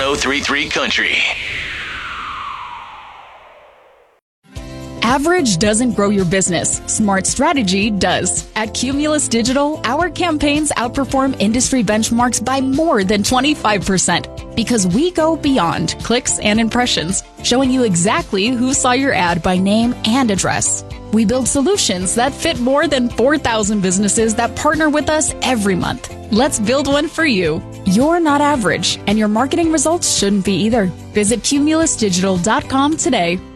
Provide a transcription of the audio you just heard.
1033 Country. Average doesn't grow your business. Smart strategy does. At Cumulus Digital, our campaigns outperform industry benchmarks by more than 25% because we go beyond clicks and impressions, showing you exactly who saw your ad by name and address. We build solutions that fit more than 4,000 businesses that partner with us every month. Let's build one for you. You're not average, and your marketing results shouldn't be either. Visit cumulusdigital.com today.